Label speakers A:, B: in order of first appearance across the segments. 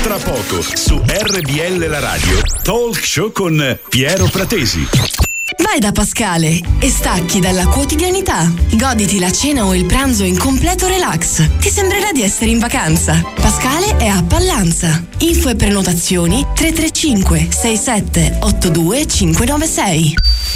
A: Tra poco su RBL La Radio, Talk Show con Piero Pratesi.
B: Vai da Pascale e stacchi dalla quotidianità. Goditi la cena o il pranzo in completo relax. Ti sembrerà di essere in vacanza. Pascale è a Pallanza. Info e prenotazioni 335 67 82 596.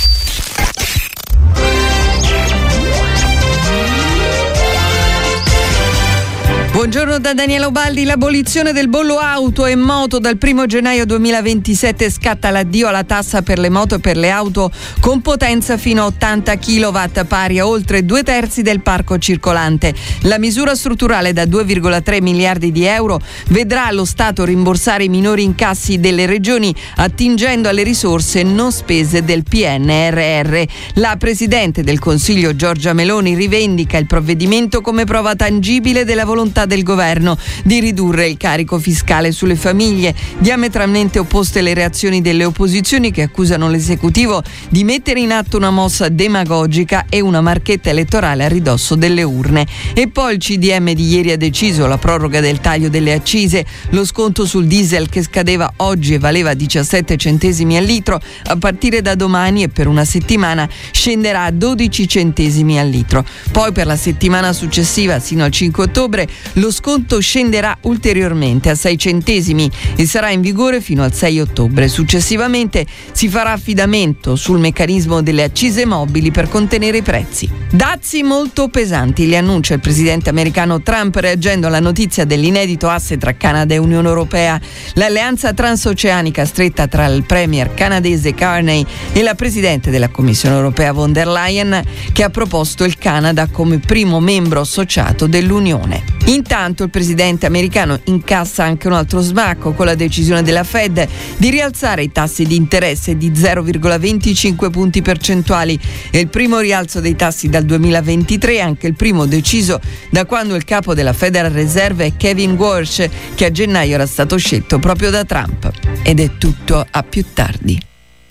C: Buongiorno da Daniela Ubaldi. L'abolizione del bollo auto e moto dal 1 gennaio 2027 scatta l'addio alla tassa per le moto e per le auto con potenza fino a 80 kW, pari a oltre 2/3 del parco circolante. La misura strutturale da 2,3 miliardi di euro vedrà lo Stato rimborsare i minori incassi delle regioni attingendo alle risorse non spese del PNRR. La Presidente del Consiglio Giorgia Meloni rivendica il provvedimento come prova tangibile della volontà del governo di ridurre il carico fiscale sulle famiglie. Diametralmente opposte le reazioni delle opposizioni che accusano l'esecutivo di mettere in atto una mossa demagogica e una marchetta elettorale a ridosso delle urne. E poi il CDM di ieri ha deciso la proroga del taglio delle accise, lo sconto sul diesel che scadeva oggi e valeva 17 centesimi al litro, a partire da domani e per una settimana scenderà a 12 centesimi al litro. Poi per la settimana successiva, sino al 5 ottobre, lo sconto scenderà ulteriormente a 6 centesimi e sarà in vigore fino al 6 ottobre. Successivamente si farà affidamento sul meccanismo delle accise mobili per contenere i prezzi. Dazi molto pesanti, li annuncia il presidente americano Trump reagendo alla notizia dell'inedito asse tra Canada e Unione Europea. L'alleanza transoceanica stretta tra il premier canadese Carney e la presidente della Commissione Europea von der Leyen, che ha proposto il Canada come primo membro associato dell'Unione. Intanto il presidente americano incassa anche un altro smacco con la decisione della Fed di rialzare i tassi di interesse di 0,25 punti percentuali. È il primo rialzo dei tassi dal 2023, anche il primo deciso da quando il capo della Federal Reserve è Kevin Warsh, che a gennaio era stato scelto proprio da Trump. Ed è tutto, a più tardi.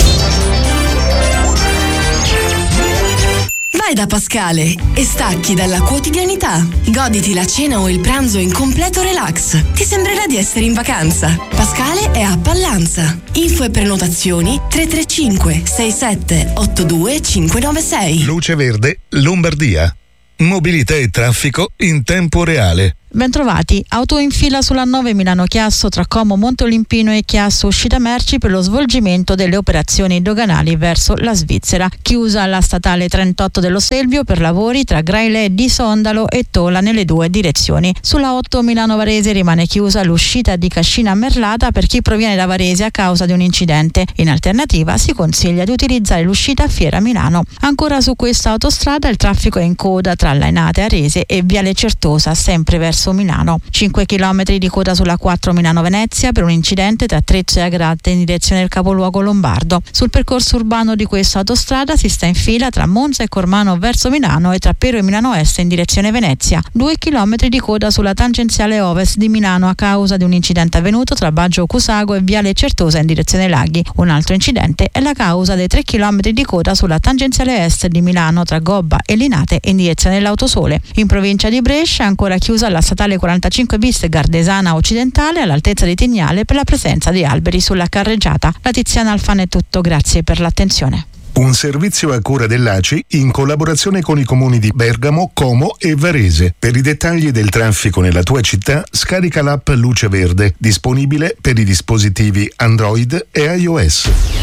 B: Vai da Pascale e stacchi dalla quotidianità. Goditi la cena o il pranzo in completo relax. Ti sembrerà di essere in vacanza. Pascale è a Pallanza. Info e prenotazioni 335 67 82 596.
D: Luce Verde, Lombardia. Mobilità e traffico in tempo reale.
E: Bentrovati, auto in fila sulla 9 Milano-Chiasso tra Como Monteolimpino e Chiasso uscita merci per lo svolgimento delle operazioni doganali verso la Svizzera. Chiusa la statale 38 dello Selvio per lavori tra Graile di Sondalo e Tola nelle due direzioni. Sulla 8 Milano-Varese rimane chiusa l'uscita di Cascina Merlata per chi proviene da Varese a causa di un incidente. In alternativa si consiglia di utilizzare l'uscita a Fiera Milano. Ancora su questa autostrada il traffico è in coda tra Lainate Arese e Viale Certosa, sempre verso Milano. 5 km di coda sulla 4 Milano-Venezia per un incidente tra Trecce e Agrate in direzione del capoluogo lombardo. Sul percorso urbano di questa autostrada si sta in fila tra Monza e Cormano verso Milano e tra Pero e Milano Est in direzione Venezia. 2 km di coda sulla tangenziale ovest di Milano a causa di un incidente avvenuto tra Baggio Cusago e Viale Certosa in direzione Laghi. Un altro incidente è la causa dei 3 km di coda sulla tangenziale est di Milano tra Gobba e Linate in direzione dell'Autosole. In provincia di Brescia è ancora chiusa la statale 45 bis Gardesana Occidentale all'altezza di Tignale per la presenza di alberi sulla carreggiata. La Tiziana Alfano è tutto, grazie per l'attenzione.
D: Un servizio a cura dell'ACI in collaborazione con i comuni di Bergamo, Como e Varese. Per i dettagli del traffico nella tua città, scarica l'app Luce Verde, disponibile per i dispositivi Android e iOS.